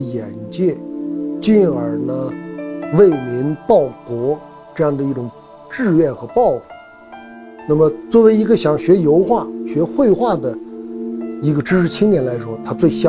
眼界，进而呢为民报国这样的一种志愿和抱负。那么作为一个想学油画、学绘画的一个知识青年来说，他最向